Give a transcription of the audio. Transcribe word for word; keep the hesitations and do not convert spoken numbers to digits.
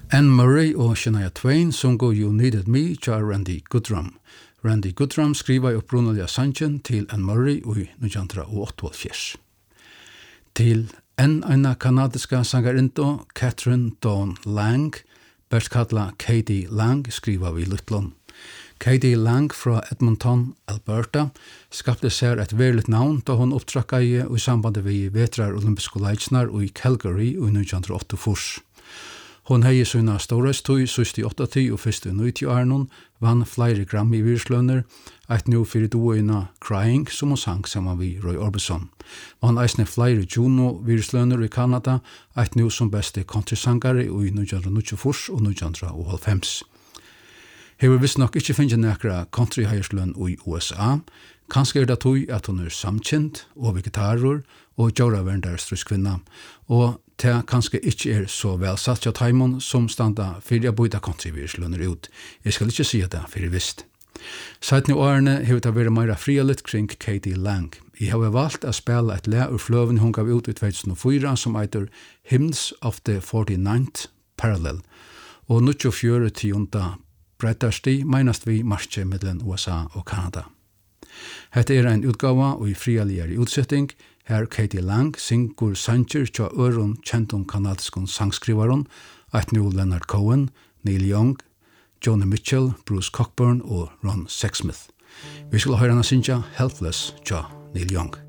Anne Murray og Shania Twain sungo You Needed Me til Randy Goodrum. Randy Goodrum skriva upprunalia sangen til Anne Murray i nitjan åttaogfjøruti. Til enn eina kanadiska sangarindo, Catherine Dawn Lang, best kalla Katie Lang, skriva vi Lutlon. Katie Lang fra Edmonton, Alberta, skapte seg et verligt navn da hun opptrakka i i samband med vetrar olympiske leitsnar i Calgary i nitjan åttaogfyrre. Hon hei sina storhetstøy sist i åttati og fyrst i nitti-årene, vann flere Grammy-virslønner, eit nu fyrir duoina Crying, som hon sang saman vi Roy Orbison. Vann eisne flere Juno-virslønner i Kanada, eit nu som beste countrysangare i nitjan nittiofyra og nitjan hálvfems. Hever visst nok ikkje finnje nekra country-heierslønn i U S A, kanskje er det tog at hun er samkjent og vegetarer og djåraverndarstruskvinna, og det kanskje ikke er så velsatt av taimon som standa fyrir a boida country-virslønner ut. Jeg skal ikke si det fyrir visst. Seitni årene hever det vært meira frialit kring Katie Lang. Jeg har valgt å spela et le ur fløven hun gav ut i two thousand four som eitur Hymns of the forty-ninth Parallel, og nittiofjøru tiunda brettarsti meinast vi marsje middelen U S A og Kanada. Hetta er ein utgava og i frialigere utsetting, her Katie Lang syngur sanger tja øron kjentum kanadiskon sangskrivaron, eit nu Leonard Cohen, Neil Young, Joni Mitchell, Bruce Cockburn og Ron Sexsmith. Vi skal høyra hana syngja Helpless tja Neil Young.